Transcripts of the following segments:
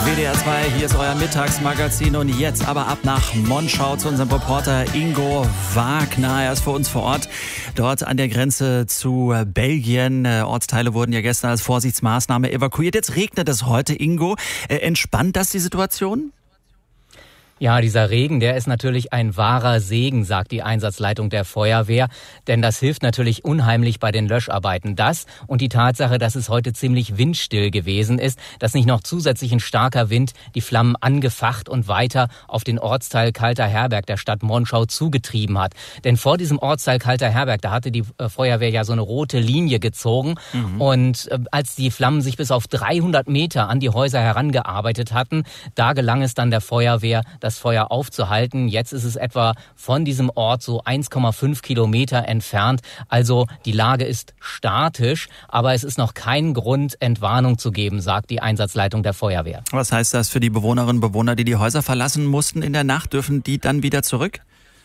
WDR 2, hier ist euer Mittagsmagazin und jetzt aber ab nach Monschau zu unserem Reporter Ingo Wagner. Er ist für uns vor Ort, dort an der Grenze zu Belgien. Ortsteile wurden ja gestern als Vorsichtsmaßnahme evakuiert. Jetzt regnet es heute, Ingo. Entspannt das die Situation? Ja, dieser Regen, der ist natürlich ein wahrer Segen, sagt die Einsatzleitung der Feuerwehr. Denn das hilft natürlich unheimlich bei den Löscharbeiten. Das und die Tatsache, dass es heute ziemlich windstill gewesen ist, dass nicht noch zusätzlich ein starker Wind die Flammen angefacht und weiter auf den Ortsteil Kalter Herberg der Stadt Monschau zugetrieben hat. Denn vor diesem Ortsteil Kalter Herberg, da hatte die Feuerwehr ja so eine rote Linie gezogen. Und als die Flammen sich bis auf 300 Meter an die Häuser herangearbeitet hatten, da gelang es dann der Feuerwehr, das Feuer aufzuhalten. Jetzt ist es etwa von diesem Ort so 1,5 Kilometer entfernt. Also die Lage ist statisch, aber es ist noch kein Grund, Entwarnung zu geben, sagt die Einsatzleitung der Feuerwehr. Was heißt das für die Bewohnerinnen und Bewohner, die Häuser verlassen mussten in der Nacht? Dürfen die dann wieder zurück?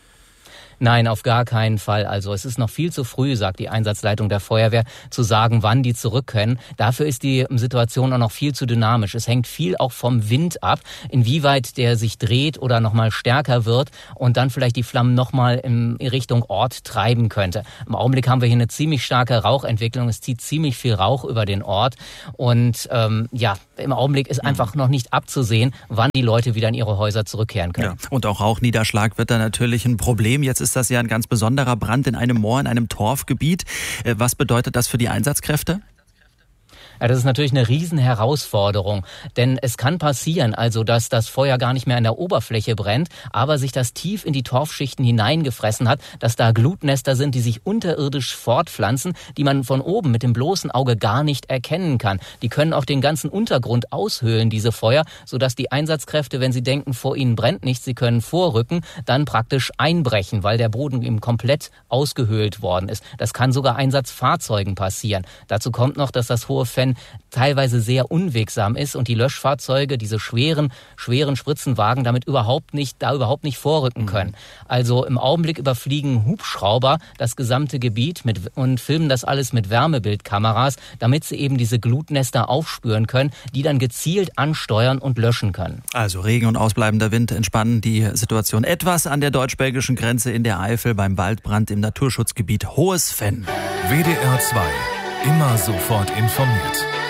Nein, auf gar keinen Fall. Also es ist noch viel zu früh, sagt die Einsatzleitung der Feuerwehr, zu sagen, wann die zurück können. Dafür ist die Situation auch noch viel zu dynamisch. Es hängt viel auch vom Wind ab, inwieweit der sich dreht oder nochmal stärker wird und dann vielleicht die Flammen nochmal in Richtung Ort treiben könnte. Im Augenblick haben wir hier eine ziemlich starke Rauchentwicklung. Es zieht ziemlich viel Rauch über den Ort. Und im Augenblick ist einfach noch nicht abzusehen, wann die Leute wieder in ihre Häuser zurückkehren können. Ja. Und auch Rauchniederschlag wird da natürlich ein Problem. Jetzt ist das ja ein ganz besonderer Brand in einem Moor, in einem Torfgebiet. Was bedeutet das für die Einsatzkräfte? Ja, das ist natürlich eine Riesenherausforderung, denn es kann passieren, also dass das Feuer gar nicht mehr an der Oberfläche brennt, aber sich das tief in die Torfschichten hineingefressen hat, dass da Glutnester sind, die sich unterirdisch fortpflanzen, die man von oben mit dem bloßen Auge gar nicht erkennen kann. Die können auch den ganzen Untergrund aushöhlen, diese Feuer, sodass die Einsatzkräfte, wenn sie denken, vor ihnen brennt nichts, sie können vorrücken, dann praktisch einbrechen, weil der Boden eben komplett ausgehöhlt worden ist. Das kann sogar Einsatzfahrzeugen passieren. Dazu kommt noch, dass das hohe Fenn teilweise sehr unwegsam ist und die Löschfahrzeuge, diese schweren Spritzenwagen, damit überhaupt nicht vorrücken können. Also im Augenblick überfliegen Hubschrauber das gesamte Gebiet und filmen das alles mit Wärmebildkameras, damit sie eben diese Glutnester aufspüren können, die dann gezielt ansteuern und löschen können. Also Regen und ausbleibender Wind entspannen die Situation etwas an der deutsch-belgischen Grenze in der Eifel beim Waldbrand im Naturschutzgebiet Hohes Fenn. WDR 2. Immer sofort informiert.